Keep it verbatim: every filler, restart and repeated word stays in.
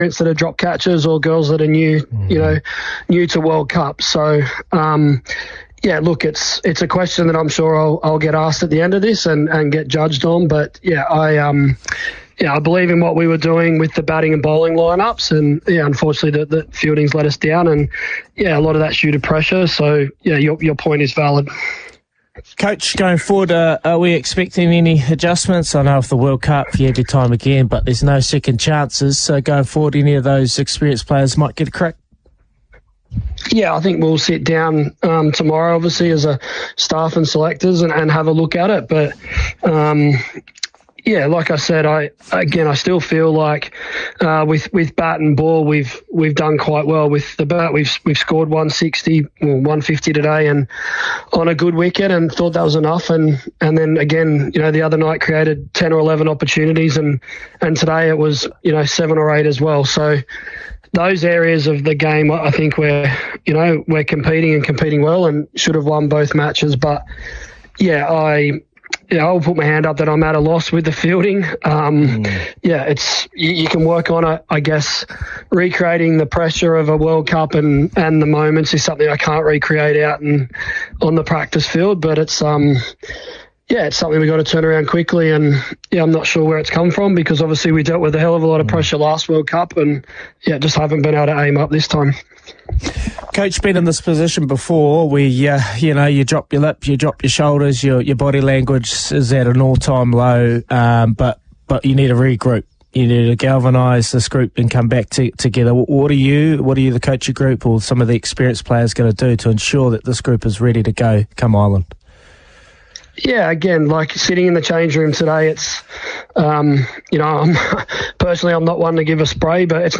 that are drop catchers or girls that are new, mm-hmm. you know, new to World Cup. So, um, yeah, look, it's it's a question that I'm sure I'll, I'll get asked at the end of this and, and get judged on. But yeah, I um, yeah, I believe in what we were doing with the batting and bowling lineups, and yeah, unfortunately, the, the fielding's let us down, and yeah, a lot of that's due to pressure. So yeah, your your point is valid. Coach, going forward, uh, are we expecting any adjustments? I know with the World Cup, you have your time again, but there's no second chances. So going forward, any of those experienced players might get a crack? Yeah, I think we'll sit down um, tomorrow, obviously, as a staff and selectors and, and have a look at it. But, um, yeah, like I said, I again, I still feel like uh, with with bat and ball, we've we've done quite well. With the bat, we've we've scored one sixty, well, one fifty today, and on a good wicket, and thought that was enough. And and then again, you know, the other night created ten or eleven opportunities, and and today it was, you know, seven or eight as well. So those areas of the game, I think we're, you know, we're competing and competing well, and should have won both matches. But yeah, I. Yeah, I'll put my hand up that I'm at a loss with the fielding. Um, mm. Yeah, it's you, you can work on it. I guess recreating the pressure of a World Cup and, and the moments is something I can't recreate out and on the practice field. But it's um, yeah, it's something we got to turn around quickly. And yeah, I'm not sure where it's come from, because obviously we dealt with a hell of a lot of pressure last World Cup, and yeah, just haven't been able to aim up this time. Coach, been in this position before where, uh, you know, you drop your lip, you drop your shoulders, your your body language is at an all-time low, um, but but you need to regroup. You need to galvanise this group and come back to, together. What are you, what are you, the coaching group, or some of the experienced players going to do to ensure that this group is ready to go come Ireland? Yeah, again, like sitting in the change room today, it's, um, you know, I'm, personally, I'm not one to give a spray, but it's